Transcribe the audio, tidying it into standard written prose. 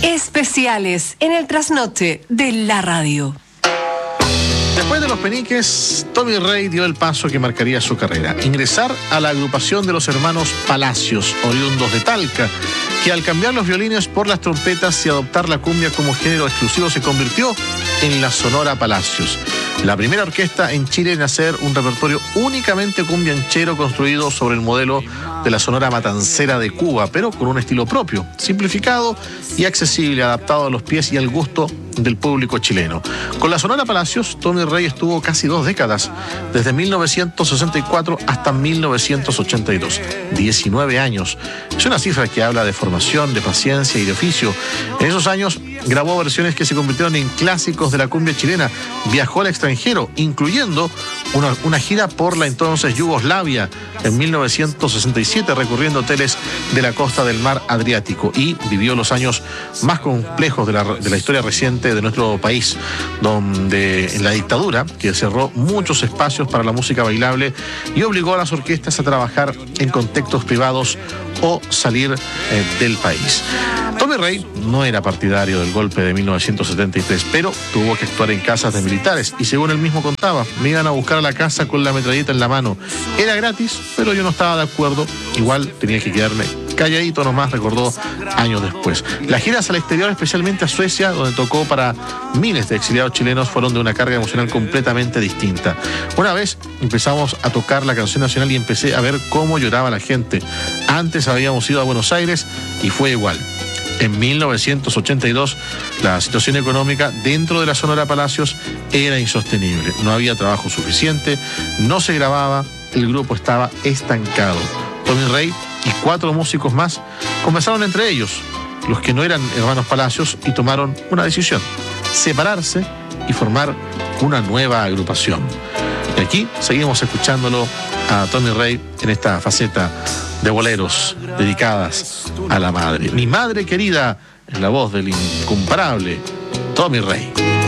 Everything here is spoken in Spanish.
Especiales en el trasnoche de la radio. Después de Los Peniques, Tommy Rey dio el paso que marcaría su carrera: ingresar a la agrupación de los hermanos Palacios, oriundos de Talca, que al cambiar los violines por las trompetas y adoptar la cumbia como género exclusivo se convirtió en la Sonora Palacios, la primera orquesta en Chile en hacer un repertorio únicamente cumbianchero construido sobre el modelo de la Sonora Matancera de Cuba, pero con un estilo propio, simplificado y accesible, adaptado a los pies y al gusto del público chileno. Con la Sonora Palacios, Tommy Rey estuvo casi 2 décadas, desde 1964 hasta 1982. 19 años. Es una cifra que habla de formación, de paciencia y de oficio. En esos años grabó versiones que se convirtieron en clásicos de la cumbia chilena. Viajó al extranjero, incluyendo una gira por la entonces Yugoslavia en 1967, recorriendo hoteles de la costa del mar Adriático, y vivió los años más complejos de la historia reciente de nuestro país, donde en la dictadura, que cerró muchos espacios para la música bailable y obligó a las orquestas a trabajar en contextos privados o salir del país. Tommy Rey no era partidario del golpe de 1973, pero tuvo que actuar en casas de militares y, según él mismo contaba, me iban a buscar a la casa con la metralleta en la mano. Era gratis, pero yo no estaba de acuerdo. Igual tenía que quedarme calladito nomás, recordó años después. Las giras al exterior, especialmente a Suecia, donde tocó para miles de exiliados chilenos, fueron de una carga emocional completamente distinta. Una vez empezamos a tocar la canción nacional y empecé a ver cómo lloraba la gente. Antes habíamos ido a Buenos Aires y fue igual. En 1982, la situación económica dentro de la Sonora Palacios era insostenible. No había trabajo suficiente, no se grababa, el grupo estaba estancado. Tommy Rey y 4 músicos más conversaron entre ellos, los que no eran hermanos Palacios, y tomaron una decisión: separarse y formar una nueva agrupación. Y aquí seguimos escuchándolo a Tommy Rey en esta faceta de boleros dedicadas a la madre. Mi madre querida, en la voz del incomparable Tommy Rey.